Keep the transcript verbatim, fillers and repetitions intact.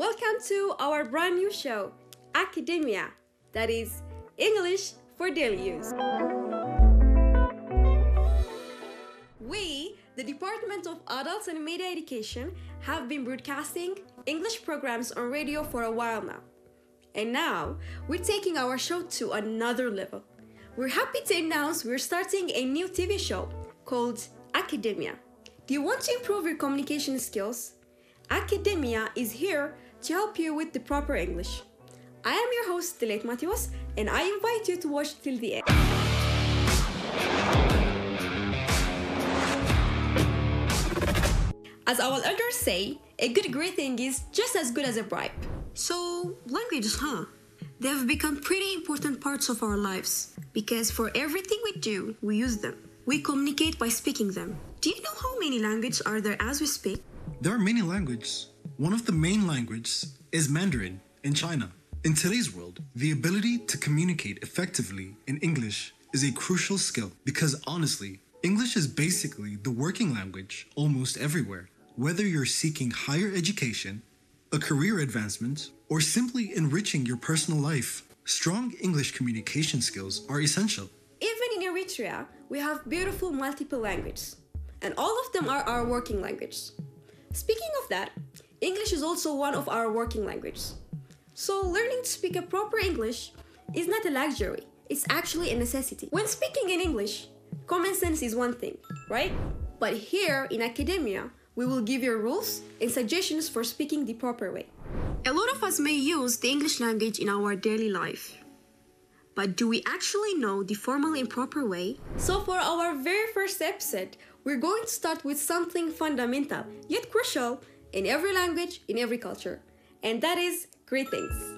Welcome to our brand new show, Academia, that is English for daily use. We, the Department of Adults and Media Education, have been broadcasting English programs on radio for a while now. And now, we're taking our show to another level. We're happy to announce we're starting a new T V show called Academia. Do you want to improve your communication skills? Academia is here to help you with the proper English. I am your host, Delet Matios, and I invite you to watch till the end. As our elders say, a good greeting is just as good as a bribe. So, languages, huh? They have become pretty important parts of our lives because for everything we do, we use them. We communicate by speaking them. Do you know how many languages are there as we speak? There are many languages. One of the main languages is Mandarin in China. In today's world, the ability to communicate effectively in English is a crucial skill because honestly, English is basically the working language almost everywhere. Whether you're seeking higher education, a career advancement, or simply enriching your personal life, strong English communication skills are essential. Even in Eritrea, we have beautiful multiple languages, and all of them are our working language. Speaking of that, English is also one of our working languages. So learning to speak a proper English is not a luxury, it's actually a necessity. When speaking in English, common sense is one thing, right? But here in Academia, we will give you rules and suggestions for speaking the proper way. A lot of us may use the English language in our daily life. But do we actually know the formal and proper way? So for our very first episode, we're going to start with something fundamental, yet crucial, in every language, in every culture. And that is greetings.